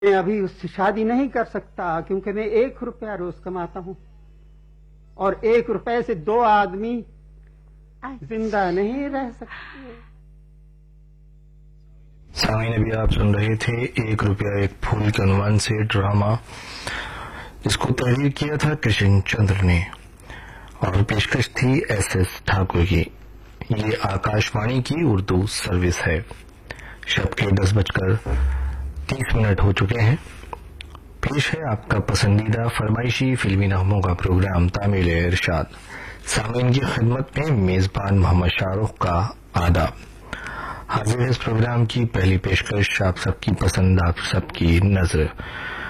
मैं अभी उससे शादी नहीं कर सकता क्योंकि मैं 1 रुपया रोज कमाता हूँ और 1 रुपए से 2 आदमी जिंदा नहीं रह सकते। सामीन, अभी आप सुन रहे थे 1 रुपया एक फूल के अनुमान से ड्रामा, जिसको तहरीर किया था कृष्ण चंद्र ने और पेशकश थी SS ठाकुर की। ये आकाशवाणी की उर्दू सर्विस है। शब के 10:30 हो चुके हैं। पेश है आपका पसंदीदा फरमाइशी फिल्मी नगमों का प्रोग्राम तामील इरशाद। सामीन की खिदमत में मेजबान मोहम्मद शाहरुख का आदाब। हाजिर है इस प्रोग्राम की पहली पेशकश, आप सबकी पसंद, आप सबकी नजर।